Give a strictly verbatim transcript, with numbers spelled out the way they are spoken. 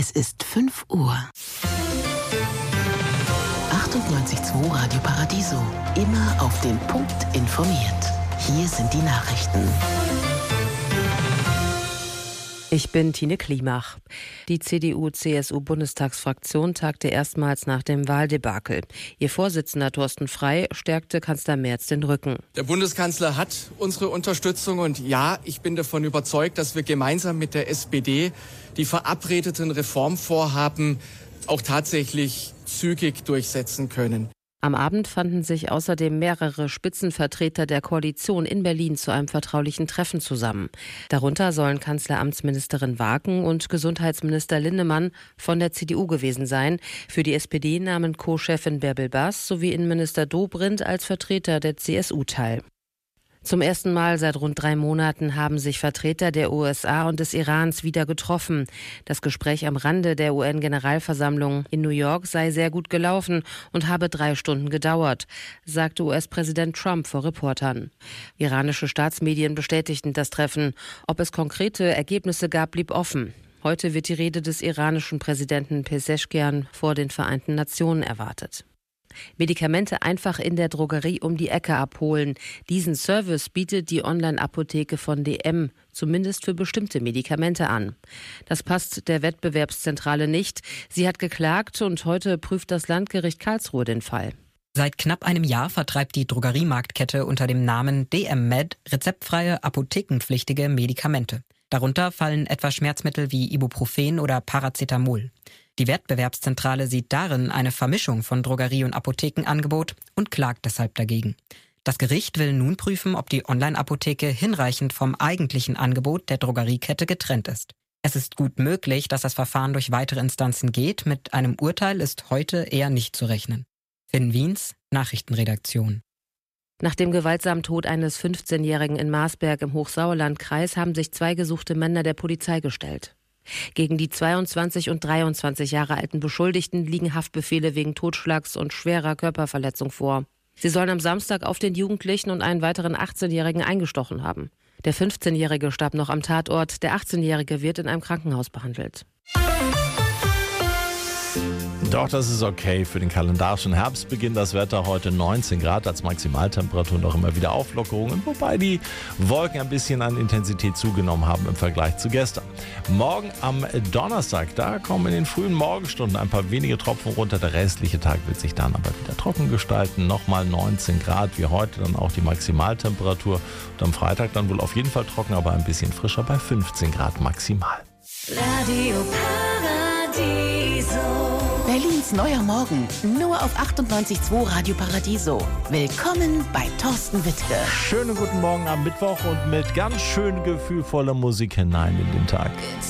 Es ist fünf Uhr. achtundneunzig Komma zwei Radio Paradiso. Immer auf den Punkt informiert. Hier sind die Nachrichten. Ich bin Tine Klimach. Die C D U-C S U-Bundestagsfraktion tagte erstmals nach dem Wahldebakel. Ihr Vorsitzender Thorsten Frey stärkte Kanzler Merz den Rücken. Der Bundeskanzler hat unsere Unterstützung und ja, ich bin davon überzeugt, dass wir gemeinsam mit der S P D die verabredeten Reformvorhaben auch tatsächlich zügig durchsetzen können. Am Abend fanden sich außerdem mehrere Spitzenvertreter der Koalition in Berlin zu einem vertraulichen Treffen zusammen. Darunter sollen Kanzleramtsministerin Waken und Gesundheitsminister Linnemann von der C D U gewesen sein. Für die S P D nahmen Co-Chefin Bärbel Baas sowie Innenminister Dobrindt als Vertreter der C S U teil. Zum ersten Mal seit rund drei Monaten haben sich Vertreter der U S A und des Irans wieder getroffen. Das Gespräch am Rande der U N-Generalversammlung in New York sei sehr gut gelaufen und habe drei Stunden gedauert, sagte U S-Präsident Trump vor Reportern. Iranische Staatsmedien bestätigten das Treffen. Ob es konkrete Ergebnisse gab, blieb offen. Heute wird die Rede des iranischen Präsidenten Pezeshkian vor den Vereinten Nationen erwartet. Medikamente einfach in der Drogerie um die Ecke abholen. Diesen Service bietet die Online-Apotheke von D M, zumindest für bestimmte Medikamente an. Das passt der Wettbewerbszentrale nicht. Sie hat geklagt und heute prüft das Landgericht Karlsruhe den Fall. Seit knapp einem Jahr vertreibt die Drogeriemarktkette unter dem Namen D M Med rezeptfreie, apothekenpflichtige Medikamente. Darunter fallen etwa Schmerzmittel wie Ibuprofen oder Paracetamol. Die Wettbewerbszentrale sieht darin eine Vermischung von Drogerie- und Apothekenangebot und klagt deshalb dagegen. Das Gericht will nun prüfen, ob die Online-Apotheke hinreichend vom eigentlichen Angebot der Drogeriekette getrennt ist. Es ist gut möglich, dass das Verfahren durch weitere Instanzen geht. Mit einem Urteil ist heute eher nicht zu rechnen. Finn Wiens, Nachrichtenredaktion. Nach dem gewaltsamen Tod eines fünfzehnjährigen in Marsberg im Hochsauerlandkreis haben sich zwei gesuchte Männer der Polizei gestellt. Gegen die zweiundzwanzig und dreiundzwanzig Jahre alten Beschuldigten liegen Haftbefehle wegen Totschlags und schwerer Körperverletzung vor. Sie sollen am Samstag auf den Jugendlichen und einen weiteren achtzehnjährigen eingestochen haben. Der fünfzehnjährige starb noch am Tatort, der achtzehnjährige wird in einem Krankenhaus behandelt. Doch, das ist okay für den kalendarischen Herbstbeginn. Das Wetter heute neunzehn Grad als Maximaltemperatur, noch immer wieder Auflockerungen, wobei die Wolken ein bisschen an Intensität zugenommen haben im Vergleich zu gestern. Morgen am Donnerstag, da kommen in den frühen Morgenstunden ein paar wenige Tropfen runter. Der restliche Tag wird sich dann aber wieder trocken gestalten. Nochmal neunzehn Grad wie heute, dann auch die Maximaltemperatur. Und am Freitag dann wohl auf jeden Fall trocken, aber ein bisschen frischer bei fünfzehn Grad maximal. Radio Paradiso. Berlins neuer Morgen, nur auf achtundneunzig Komma zwei Radio Paradiso. Willkommen bei Thorsten Wittke. Schönen guten Morgen am Mittwoch und mit ganz schön gefühlvoller Musik hinein in den Tag.